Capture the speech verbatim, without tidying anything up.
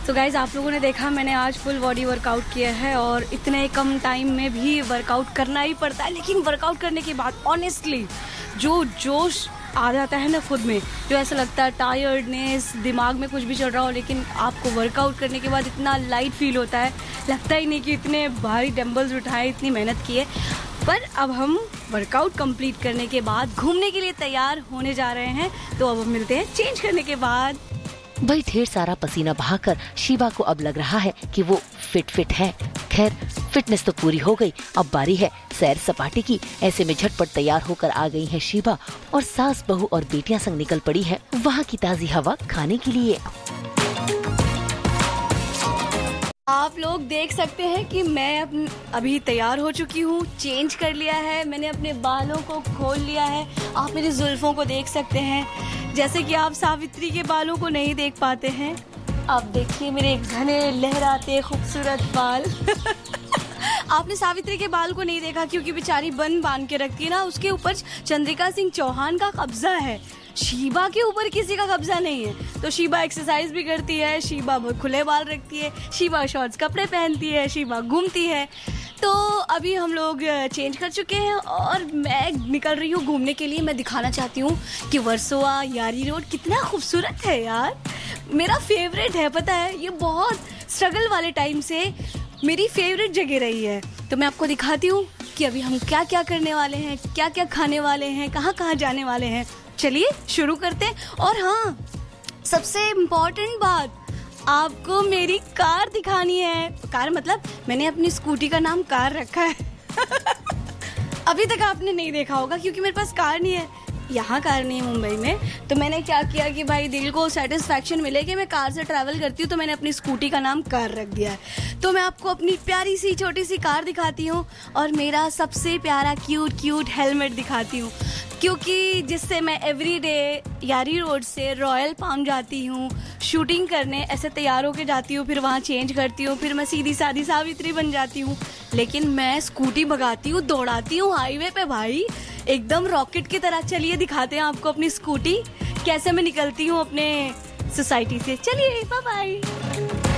तो गाइज आप लोगों ने देखा मैंने आज फुल बॉडी वर्कआउट किया है और इतने कम टाइम में भी वर्कआउट करना ही पड़ता है। लेकिन वर्कआउट करने के बाद ऑनेस्टली जो जोश आ जाता है ना खुद में, जो ऐसा लगता है टायर्डनेस, दिमाग में कुछ भी चल रहा हो, लेकिन आपको वर्कआउट करने के बाद इतना लाइट फील होता है, लगता ही नहीं कि इतने भारी डंबल्स उठाए, इतनी मेहनत की है। पर अब हम वर्कआउट कंप्लीट करने के बाद घूमने के लिए तैयार होने जा रहे हैं, तो अब हम मिलते हैं चेंज करने के बाद। भाई ढेर सारा पसीना बहाकर शीबा को अब लग रहा है कि वो फिट फिट है। खैर फिटनेस तो पूरी हो गई, अब बारी है सैर सपाटे की। ऐसे में झटपट तैयार होकर आ गई है शीबा और सास बहू और बेटियां संग निकल पड़ी है वहाँ की ताज़ी हवा खाने के लिए। आप लोग देख सकते हैं कि मैं अभी तैयार हो चुकी हूँ, चेंज कर लिया है, मैंने अपने बालों को खोल लिया है। आप मेरी जुल्फों को देख सकते हैं, जैसे कि आप सावित्री के बालों को नहीं देख पाते हैं। आप देखिए मेरे घने लहराते खूबसूरत बाल। आपने सावित्री के बाल को नहीं देखा क्योंकि बेचारी बन बांध के रखती है ना, उसके ऊपर चंद्रिका सिंह चौहान का कब्जा है। शीबा के ऊपर किसी का कब्जा नहीं है। तो शीबा एक्सरसाइज भी करती है, शीबा खुले बाल रखती है, शीबा शॉर्ट्स कपड़े पहनती है, शीबा घूमती है। तो अभी हम लोग चेंज कर चुके हैं और मैं निकल रही हूँ घूमने के लिए। मैं दिखाना चाहती हूँ कि वर्सोवा यारी रोड कितना खूबसूरत है यार, मेरा फेवरेट है। पता है ये बहुत स्ट्रगल वाले टाइम से मेरी फेवरेट जगह रही है। तो मैं आपको दिखाती हूँ कि अभी हम क्या क्या करने वाले हैं, क्या क्या खाने वाले हैं, कहाँ कहाँ जाने वाले हैं। चलिए शुरू करते हैं। और हाँ, सबसे इम्पोर्टेंट बात, आपको मेरी कार दिखानी है। कार मतलब मैंने अपनी स्कूटी का नाम कार रखा है। अभी तक आपने नहीं देखा होगा क्योंकि मेरे पास कार नहीं है, यहाँ कार नहीं है मुंबई में। तो मैंने क्या किया कि भाई दिल को सेटिस्फैक्शन मिले कि मैं कार से ट्रैवल करती हूँ, तो मैंने अपनी स्कूटी का नाम कार रख दिया है। तो मैं आपको अपनी प्यारी सी छोटी सी कार दिखाती हूँ और मेरा सबसे प्यारा क्यूट क्यूट हेलमेट दिखाती हूँ, क्योंकि जिससे मैं एवरीडे यारी रोड से रॉयल पाम जाती हूँ शूटिंग करने, ऐसे तैयार होके जाती हूँ, फिर वहाँ चेंज करती हूँ, फिर मैं सीधी सादी सावित्री बन जाती हूँ। लेकिन मैं स्कूटी भगाती हूँ, दौड़ाती हूँ हाईवे पे भाई, एकदम रॉकेट की तरह। चलिए दिखाते हैं आपको अपनी स्कूटी कैसे मैं निकलती हूँ अपने सोसाइटी से। चलिए बाय बाय।